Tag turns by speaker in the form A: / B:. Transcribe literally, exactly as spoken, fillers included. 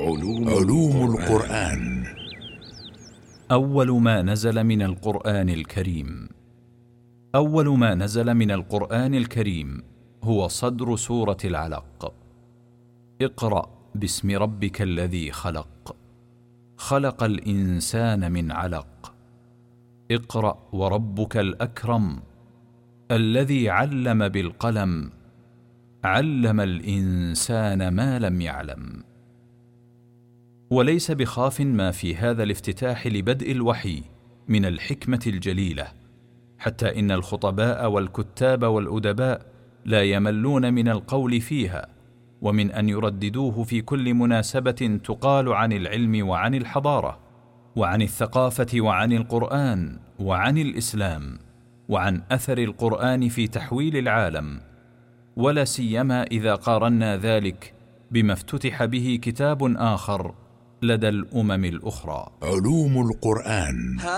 A: علوم, علوم القرآن.
B: أول ما نزل من القرآن الكريم. أول ما نزل من القرآن الكريم هو صدر سورة العلق. اقرأ باسم ربك الذي خلق، خلق الإنسان من علق. اقرأ وربك الأكرم الذي علم بالقلم، علم الإنسان ما لم يعلم. وليس بخاف ما في هذا الافتتاح لبدء الوحي من الحكمة الجليلة، حتى إن الخطباء والكتاب والأدباء لا يملون من القول فيها، ومن أن يرددوه في كل مناسبة تقال عن العلم وعن الحضارة وعن الثقافة وعن القرآن وعن الإسلام وعن أثر القرآن في تحويل العالم، ولا سيما إذا قارنا ذلك بما افتتح به كتاب آخر لدى الأمم الأخرى.
A: علوم القرآن.